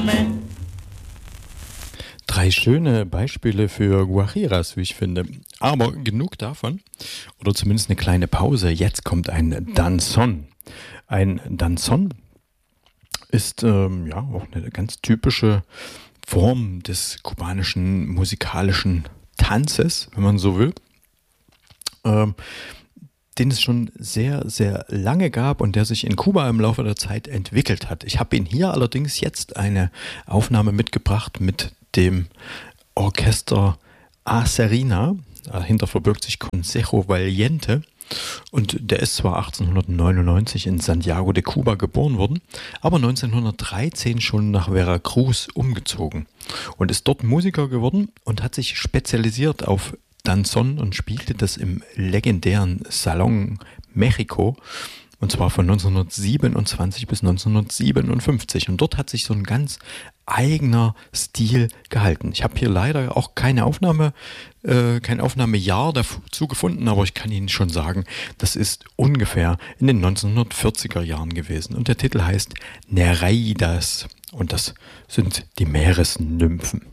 Drei schöne Beispiele für Guajiras, wie ich finde. Aber genug davon. Oder zumindest eine kleine Pause. Jetzt kommt ein Danzón. Ein Danzón ist ja auch eine ganz typische Form des kubanischen musikalischen Tanzes, wenn man so will. Den es schon sehr, sehr lange gab und der sich in Kuba im Laufe der Zeit entwickelt hat. Ich habe Ihnen hier allerdings jetzt eine Aufnahme mitgebracht mit dem Orchester Acerina. Dahinter verbirgt sich Consejo Valiente und der ist zwar 1899 in Santiago de Cuba geboren worden, aber 1913 schon nach Veracruz umgezogen und ist dort Musiker geworden und hat sich spezialisiert auf Danzón und spielte das im legendären Salón México und zwar von 1927 bis 1957 und dort hat sich so ein ganz eigener Stil gehalten. Ich habe hier leider auch kein Aufnahmejahr dazu gefunden, aber ich kann Ihnen schon sagen, das ist ungefähr in den 1940er Jahren gewesen und der Titel heißt Nereidas und das sind die Meeresnymphen.